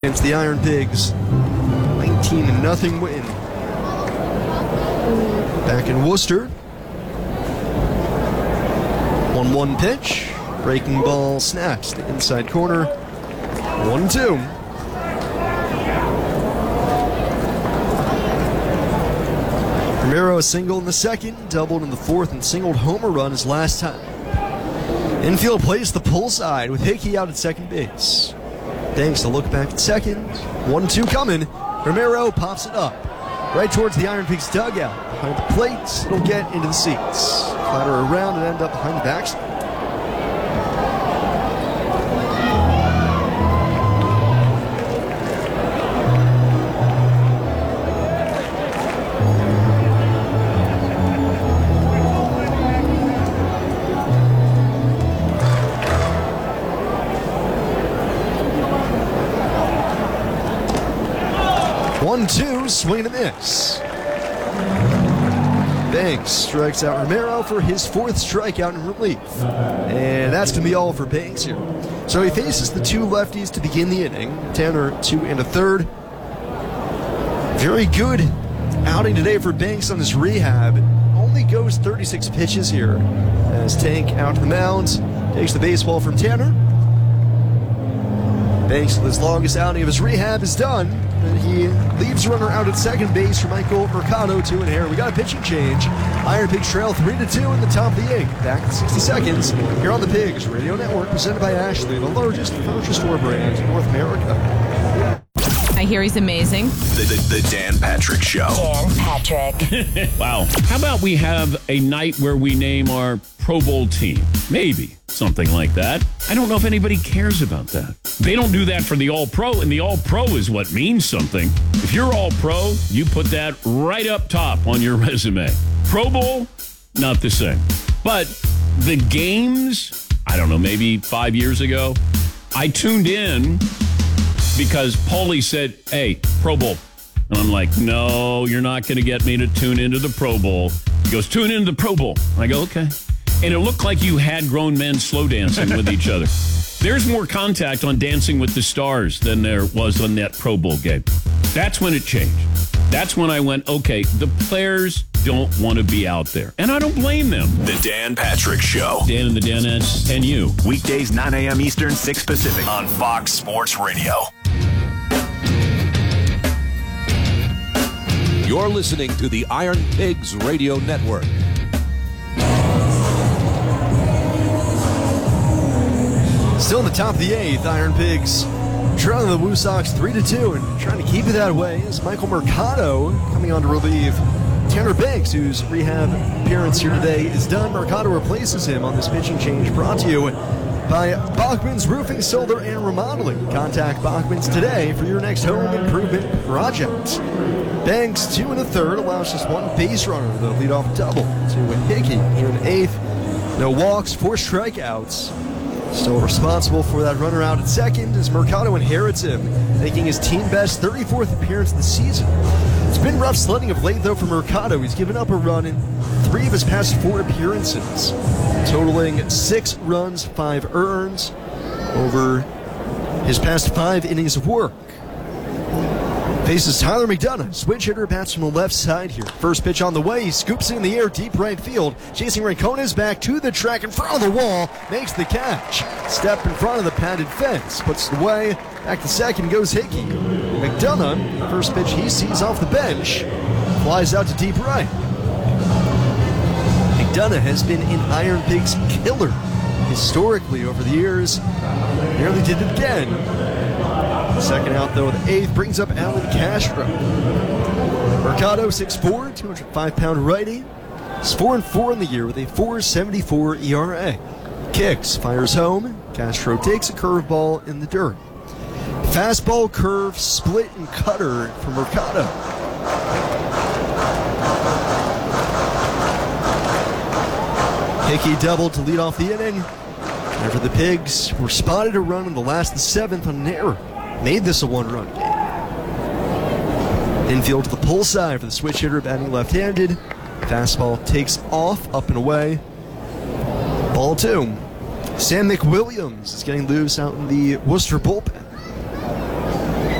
against the Iron Pigs. 19-0 win. Back in Worcester. 1-1 pitch. Breaking ball snaps to inside corner. 1-2. Romero a single in the second, doubled in the fourth, and singled homer run his last time. Infield plays the pull side with Hickey out at second base. Banks to look back at second. 1-2 coming. Romero pops it up. Right towards the Iron Pigs dugout. Behind the plate, it'll get into the seats. Clatter around and end up behind the backstop. Swing and a miss. Banks strikes out Romero for his fourth strikeout in relief. And that's going to be all for Banks here. So he faces the two lefties to begin the inning. Tanner, 2 1/3. Very good outing today for Banks on his rehab. Only goes 36 pitches here as Tank out to the mound. Takes the baseball from Tanner. Banks, with his longest outing of his rehab, is done. And he leaves runner out at second base for Michael Mercado, 2 here. We got a pitching change. Iron Pigs trail 3-2 in the top of the 8th. Back in 60 seconds here on the Pigs Radio Network, presented by Ashley, the largest furniture store brand in North America. I hear he's amazing. The Dan Patrick Show. Dan Patrick. Wow. How about we have a night where we name our Pro Bowl team? Maybe. Something like that. I don't know if anybody cares about that. They don't do that for the All-Pro, and the All-Pro is what means something. If you're All-Pro, you put that right up top on your resume. Pro Bowl, not the same. But the games, I don't know, maybe 5 years ago, I tuned in because Paulie said, hey, Pro Bowl. And I'm like, no, you're not going to get me to tune into the Pro Bowl. He goes, tune into the Pro Bowl. And I go, okay. And it looked like you had grown men slow dancing with each other. There's more contact on Dancing with the Stars than there was on that Pro Bowl game. That's when it changed. That's when I went, okay, the players don't want to be out there. And I don't blame them. The Dan Patrick Show. Dan and the Danettes and you. Weekdays, 9 a.m. Eastern, 6 Pacific on Fox Sports Radio. You're listening to the Iron Pigs Radio Network. Still in the top of the 8th, Iron Pigs trailing the Woo Sox 3-2 and trying to keep it that way is Michael Mercado coming on to relieve Tanner Banks, whose rehab appearance here today is done. Mercado replaces him on this pitching change, brought to you by Bachman's Roofing, Solar, and Remodeling. Contact Bachman's today for your next home improvement project. Banks, 2 1/3, allows just one base runner with a leadoff double to Hickey here in 8th. No walks, 4 strikeouts. Still responsible for that runner out at second as Mercado inherits him, making his team best 34th appearance of the season. It's been rough sledding of late, though, for Mercado. He's given up a run in 3 of his past 4 appearances, totaling 6 runs, 5 earns over his past 5 innings of work. Faces Tyler McDonough. Switch hitter bats from the left side here. First pitch on the way. He scoops it in the air, deep right field. Chasing Rancones back to the track in front of the wall. Makes the catch. Step in front of the padded fence. Puts it away. Back to second goes Hickey. McDonough, first pitch he sees off the bench, flies out to deep right. McDonough has been an Iron Pigs killer historically over the years. Nearly did it again. Second out, though, the 8th brings up Alan Castro. Mercado, 6'4", 205-pound righty. He's 4-4 in the year with a 4.74 ERA. Kicks, fires home. Castro takes a curveball in the dirt. Fastball, curve, split, and cutter for Mercado. Hickey doubled to lead off the inning. After the Pigs were spotted a run in the last of the 7th on an error. Made this a 1-run game. Infield to the pull side for the switch hitter batting left-handed. Fastball takes off, up and away. Ball 2. Sam McWilliams is getting loose out in the Worcester bullpen.